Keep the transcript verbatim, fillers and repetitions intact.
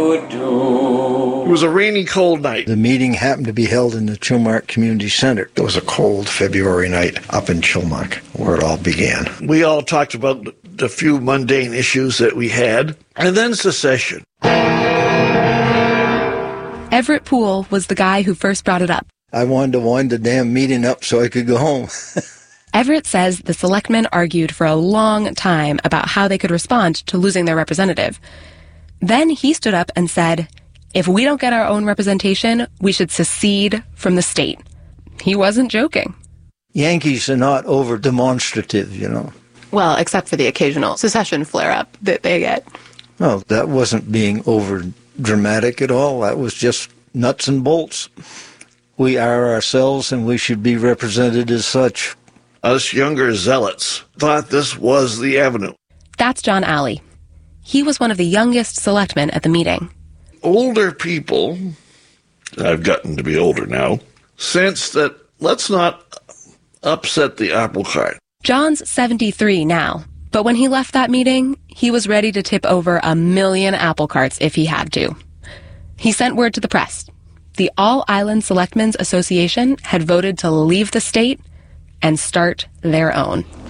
It was a rainy, cold night. The meeting happened to be held in the Chilmark Community Center. It was a cold February night up in Chilmark where it all began. We all talked about the few mundane issues that we had, and then secession. Everett Poole was the guy who first brought it up. I wanted to wind the damn meeting up so I could go home. Everett says the selectmen argued for a long time about how they could respond to losing their representative. Then he stood up and said, if we don't get our own representation, we should secede from the state. He wasn't joking. Yankees are not over-demonstrative, you know. Well, except for the occasional secession flare-up that they get. No, that wasn't being over-dramatic at all. That was just nuts and bolts. We are ourselves, and we should be represented as such. Us younger zealots thought this was the avenue. That's John Alley. He was one of the youngest selectmen at the meeting. Older people, I've gotten to be older now, sense that let's not upset the apple cart. John's seventy-three now, but when he left that meeting, he was ready to tip over a million apple carts if he had to. He sent word to the press. The All-Island Selectmen's Association had voted to leave the state and start their own.